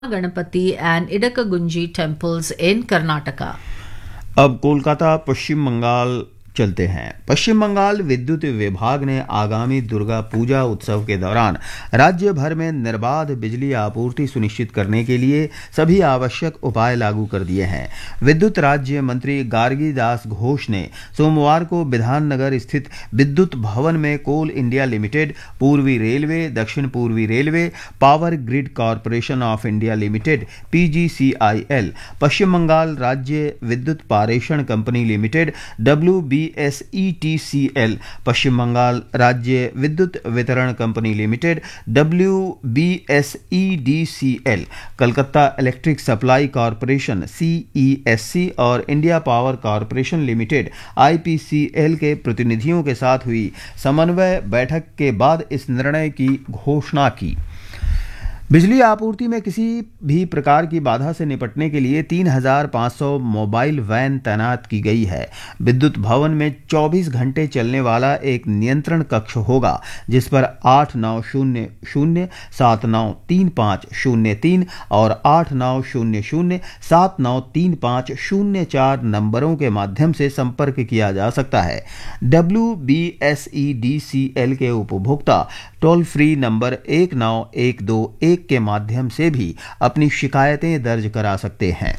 Ganapati and Idakagunji temples in Karnataka. अब कोलकाता पश्चिम बंगाल चलते हैं। पश्चिम बंगाल विद्युत विभाग ने आगामी दुर्गा पूजा उत्सव के दौरान राज्य भर में निर्बाध बिजली आपूर्ति सुनिश्चित करने के लिए सभी आवश्यक उपाय लागू कर दिए हैं। विद्युत राज्य मंत्री गार्गी दास घोष ने सोमवार को विधाननगर स्थित विद्युत भवन में कोल इंडिया लिमिटेड, पूर्वी रेलवे, दक्षिण पूर्वी railway, power grid corporation of India limited (PGCIL), पश्चिम बंगाल राज्य विद्युत पारेषण कंपनी लिमिटेड WBSETCL, पश्चिम बंगाल राज्य विद्युत वितरण company limited WBSEDCL, Calcutta electric supply corporation CESC और India power corporation limited IPCL के प्रतिनिधियों के साथ हुई समन्वय बैठक के बाद इस निर्णय की घोषणा की। बिजली आपूर्ति में किसी भी प्रकार की बाधा से निपटने के लिए 3,500 मोबाइल वैन तैनात की गई है। विद्युत भवन में 24 घंटे चलने वाला एक नियंत्रण कक्ष होगा, जिस पर 8900793503 और 8900793504 नंबरों के माध्यम से संपर्क किया जा सकता है। WBSEDCL के उपभोक्ता टोल फ्री नंबर 19121 के माध्यम से भी अपनी शिकायतें दर्ज करा सकते हैं।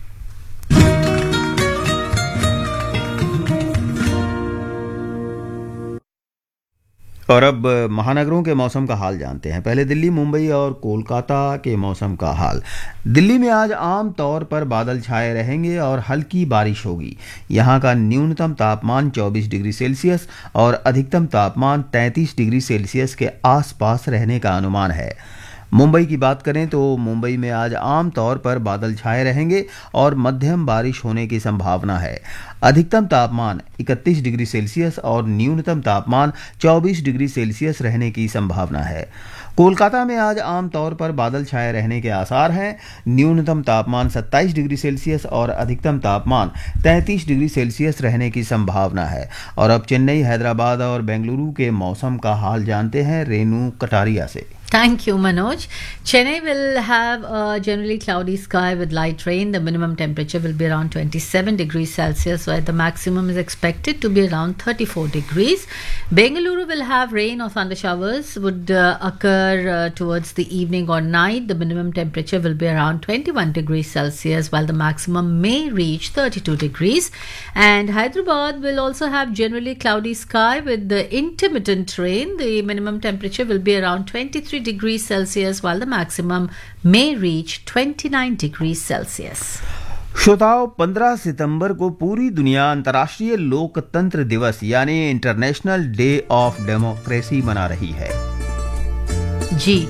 और अब महानगरों के मौसम का हाल जानते हैं। पहले दिल्ली, मुंबई और कोलकाता के मौसम का हाल। दिल्ली में आज आम तौर पर बादल छाए रहेंगे और हल्की बारिश होगी। यहां का न्यूनतम तापमान 24 डिग्री सेल्सियस और अधिकतम तापमान 33 डिग्री सेल्सियस के आसपास रहने का अनुमान है। मुंबई की बात करें तो मुंबई में आज आम तौर पर बादल छाए रहेंगे और मध्यम बारिश होने की संभावना है। अधिकतम तापमान 31 डिग्री सेल्सियस और न्यूनतम तापमान 24 डिग्री सेल्सियस रहने की संभावना है। कोलकाता में आज आम तौर पर बादल छाए रहने के आसार हैं। न्यूनतम तापमान 27 डिग्री सेल्सियस और अधिकतम तापमान 33 डिग्री सेल्सियस रहने की संभावना है। और अब चेन्नई, हैदराबाद और बेंगलुरु के मौसम का हाल जानते हैं रेनू कटारिया से। Thank you, Manoj. Chennai will have a generally cloudy sky with light rain. The minimum temperature will be around 27 degrees Celsius, while the maximum is expected to be around 34 degrees. Bengaluru will have rain or thunder showers would occur towards the evening or night. The minimum temperature will be around 21 degrees Celsius, while the maximum may reach 32 degrees. And Hyderabad will also have generally cloudy sky with the intermittent rain. The minimum temperature will be around 23 degrees Celsius, while the maximum may reach 29 degrees Celsius. श्रोताओं, 15 सितंबर को पूरी दुनिया अंतर्राष्ट्रीय लोकतंत्र दिवस यानी international day of democracy मना रही है। जी,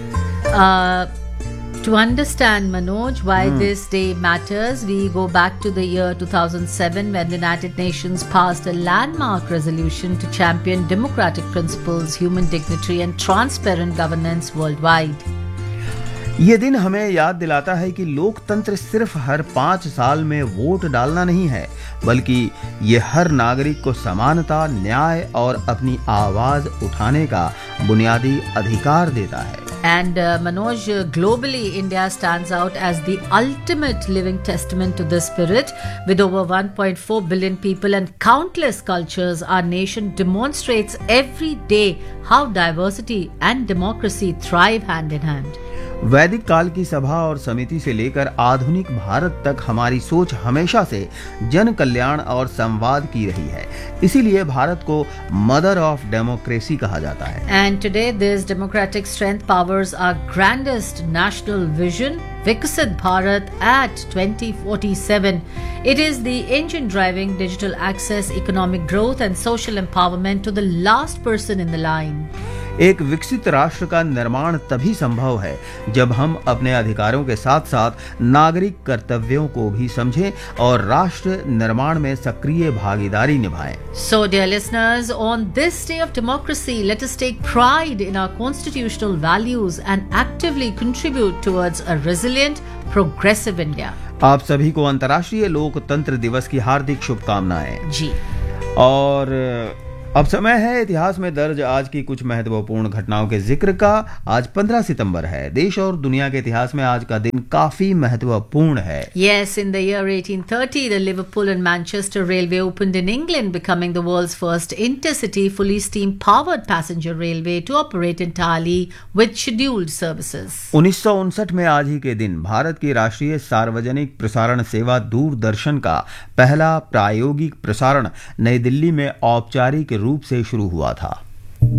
to understand, Manoj, why this day matters, we go back to the year 2007 when the United Nations passed a landmark resolution to champion democratic principles, human dignity and transparent governance worldwide. ये दिन हमें याद दिलाता है कि लोकतंत्र सिर्फ हर 5 साल में वोट डालना नहीं है, बल्कि ये हर नागरिक को समानता, न्याय और अपनी आवाज उठाने का बुनियादी अधिकार देता है। And Manoj, globally, India stands out as the ultimate living testament to this spirit. With over 1.4 billion people and countless cultures, our nation demonstrates every day how diversity and democracy thrive hand in hand. वैदिक काल की सभा और समिति से लेकर आधुनिक भारत तक हमारी सोच हमेशा से जन कल्याण और संवाद की रही है। इसीलिए भारत को मदर ऑफ डेमोक्रेसी कहा जाता है। And today this democratic strength powers our grandest national vision, Viksit Bharat at 2047. It is the engine driving digital access, economic growth and social empowerment to the last person in the line. एक विकसित राष्ट्र का निर्माण तभी संभव है जब हम अपने अधिकारों के साथ साथ नागरिक कर्तव्यों को भी समझें और राष्ट्र निर्माण में सक्रिय भागीदारी निभाएं। So, dear listeners, on this day of democracy, let us take pride in our constitutional values and actively contribute towards a resilient, progressive India. आप सभी को अंतर्राष्ट्रीय लोकतंत्र दिवस की हार्दिक शुभकामनाएं। जी। और अब समय है इतिहास में दर्ज आज की कुछ महत्वपूर्ण घटनाओं के जिक्र का। आज 15 सितंबर है। देश और दुनिया के इतिहास में आज का दिन काफी महत्वपूर्ण है। Yes, in the year 1830, the Liverpool and Manchester Railway opened in England, becoming the world's first intercity fully steam-powered passenger railway to operate entirely with scheduled services. 1959 में आज ही के दिन भारत की राष्ट्रीय सार्वजनिक प्रसारण सेवा दूरदर्शन का पहला प्रायोगिक प्रसारण नई दिल्ली में औपचारिक रूप से शुरू हुआ था।